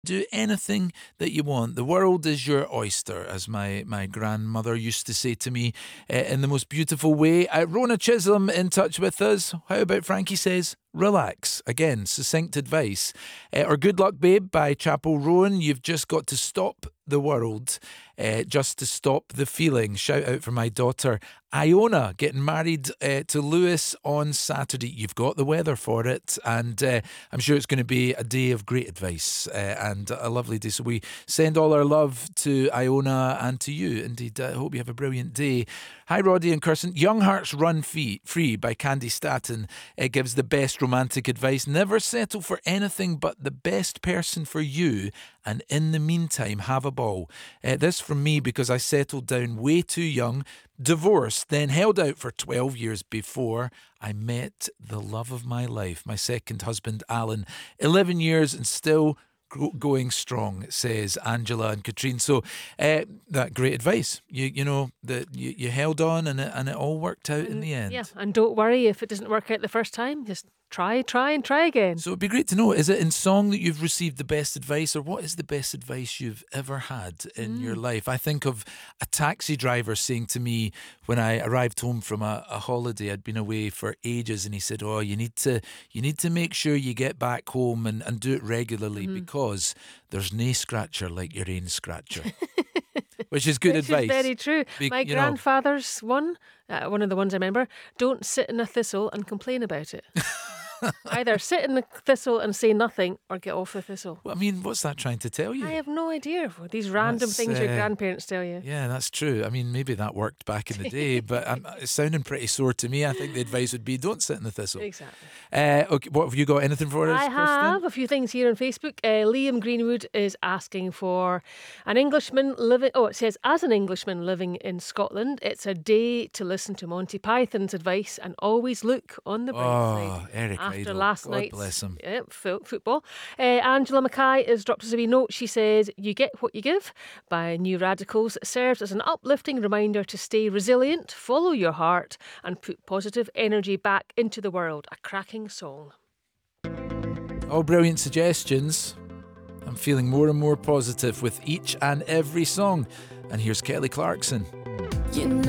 Do anything that you want. The world is your oyster, as my grandmother used to say to me in the most beautiful way. Rona Chisholm in touch with us. How about Frankie says, relax. Again, succinct advice. Or Good Luck Babe by Chapel Rowan. You've just got to stop the world just to stop the feeling. Shout out for my daughter Iona getting married to Lewis on Saturday. You've got the weather for it, and I'm sure it's going to be a day of great advice and a lovely day. So we send all our love to Iona and to you. Indeed, I hope you have a brilliant day. Hi, Roddy and Kirsten. Young Hearts Run Free by Candy Staton gives the best romantic advice. Never settle for anything but the best person for you, and in the meantime, have a ball. This from me because I settled down way too young, divorced, then held out for 12 years before I met the love of my life, my second husband, Alan. 11 years and still going strong, says Angela and Katrine. So that great advice. You know that you held on and it all worked out in the end. Yeah, and don't worry if it doesn't work out the first time. Just try again. So it'd be great to know, is it in song that you've received the best advice, or what is the best advice you've ever had in your life? I think of a taxi driver saying to me when I arrived home from a holiday, I'd been away for ages, and he said, oh, you need to make sure you get back home and do it regularly because there's nae scratcher like your ain scratcher. Which is good advice. Which is very true. My grandfather's one of the ones I remember, don't sit in a thistle and complain about it. Either sit in the thistle and say nothing or get off the thistle. Well, I mean, what's that trying to tell you? I have no idea. These random things your grandparents tell you. Yeah, that's true. I mean, maybe that worked back in the day, but it's sounding pretty sore to me. I think the advice would be don't sit in the thistle. Exactly. Okay, what have you got? Anything for us, I have a few things here on Facebook. Liam Greenwood is asking for an Englishman living... Oh, it says, as an Englishman living in Scotland, it's a day to listen to Monty Python's advice and always look on the bright side. Eric After Idle. last God night's bless him. Football. Angela Mackay has dropped us a wee note. She says, You Get What You Give by New Radicals serves as an uplifting reminder to stay resilient, follow your heart and put positive energy back into the world. A cracking song. All brilliant suggestions. I'm feeling more and more positive with each and every song. And here's Kelly Clarkson. You know